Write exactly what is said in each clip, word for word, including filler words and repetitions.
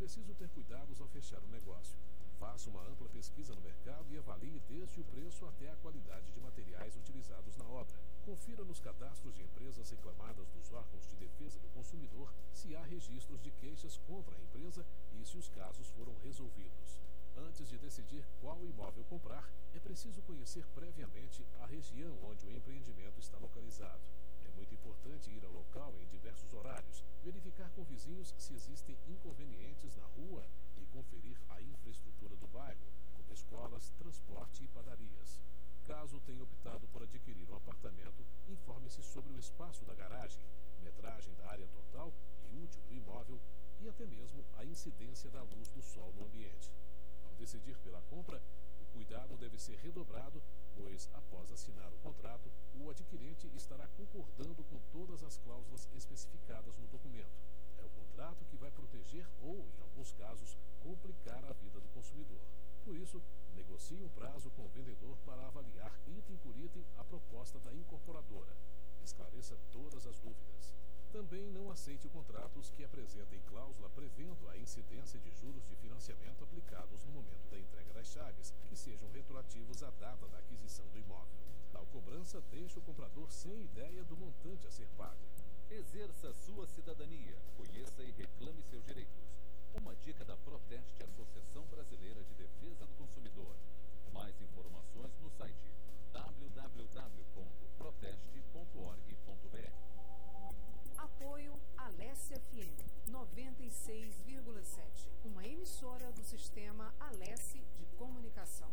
preciso ter cuidados ao fechar o negócio. Faça uma ampla pesquisa no mercado e avalie desde o preço até a qualidade de materiais utilizados na obra. Confira nos cadastros de empresas reclamadas dos órgãos de defesa do consumidor se há registros de queixas contra a empresa e se os casos foram resolvidos. Antes de decidir qual imóvel comprar, é preciso conhecer previamente a região onde o empreendimento está localizado. É muito importante ir ao local em diversos horários, verificar com vizinhos se existem inconvenientes na rua e conferir a infraestrutura do bairro, como escolas, transporte e padarias. Caso tenha optado por adquirir um apartamento, informe-se sobre o espaço da garagem, metragem da área total e útil do imóvel e até mesmo a incidência da luz do sol no ambiente. Ao decidir pela compra, o cuidado deve ser redobrado, pois, após assinar o contrato, o adquirente estará concordando com todas as cláusulas especificadas no documento. É o contrato que vai proteger ou, em alguns casos, complicar a vida do consumidor. Por isso, negocie um prazo com o vendedor para avaliar item por item a proposta da incorporadora. Esclareça todas as dúvidas. Também não aceite contratos que apresentem cláusula prevendo a incidência de juros de financiamento aplicados no momento da entrega das chaves, que sejam retroativos à data da aquisição do imóvel. Tal cobrança deixa o comprador sem ideia do montante a ser pago. Exerça sua cidadania, conheça e reclame seus direitos. Uma dica da Proteste, Associação Brasileira de Defesa do Consumidor. Mais informações no site w w w ponto proteste ponto org ponto b r. Apoio Alesse F M noventa e seis vírgula sete, uma emissora do sistema Alesse de Comunicação.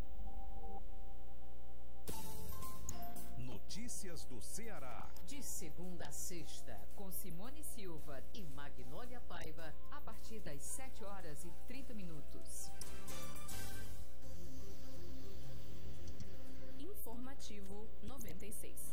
Notícias do Ceará. De segunda a sexta, com Simone Silva e Magnólia Paiva, a partir das sete horas e trinta minutos. Informativo noventa e seis.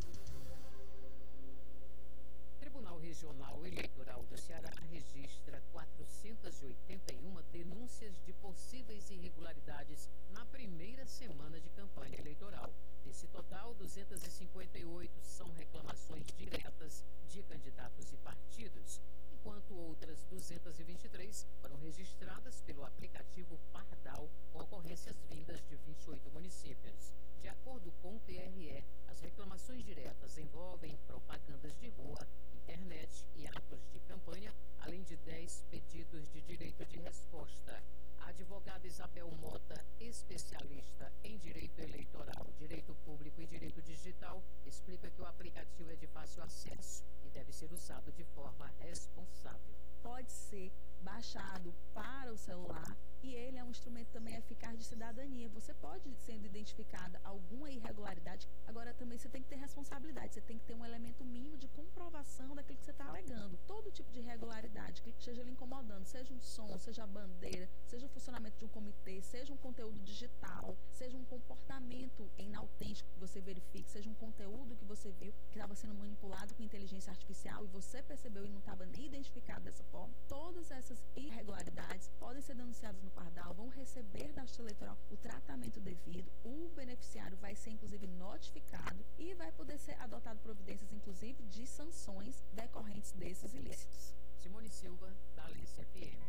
Tribunal Regional Eleitoral do Ceará registra quatrocentas e oitenta e uma denúncias de possíveis irregularidades na primeira semana de campanha eleitoral. Desse total, duzentas e cinquenta e oito são reclamações diretas de candidatos e partidos, enquanto outras duzentas e vinte e três foram registradas pelo aplicativo Pardal, com ocorrências vindas de vinte e oito municípios. De acordo com o T R E, as reclamações diretas envolvem propagandas de rua, internet e atos de campanha, além de dez pedidos de direito de resposta. A advogada Isabel Mota, especialista em direito eleitoral, direito público e direito digital, explica que o aplicativo é de fácil acesso e deve ser usado de forma responsável. Pode ser baixado para o celular e ele é um instrumento também eficaz de cidadania. Você pode, sendo identificada alguma irregularidade, agora também você tem que ter responsabilidade, você tem que ter um elemento mínimo de comprovação daquilo que você está alegando. Todo tipo de irregularidade que esteja lhe incomodando, seja um som, seja a bandeira, seja o funcionamento de um comitê, seja um conteúdo digital, seja um comportamento inautêntico que você verifique, seja um conteúdo que você viu que estava sendo manipulado com inteligência artificial e você percebeu e não estava nem identificado dessa forma, todas essas irregularidades podem ser denunciadas no Pardal, vão receber da Justiça Eleitoral o tratamento devido, o beneficiário vai ser inclusive notificado e vai poder ser adotado providências inclusive de sanções decorrentes desses ilícitos. Simone Silva, da Alesse F M.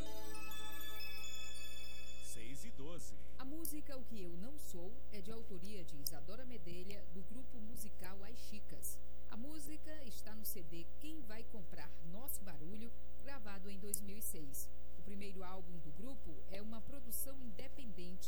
seis e doze. A música O Que Eu Não Sou é de autoria de Isadora Medelha, do grupo musical As Chicas. A música está no C D Quem Vai Comprar Nosso Barulho, gravado em dois mil e seis. O primeiro álbum do grupo é uma produção independente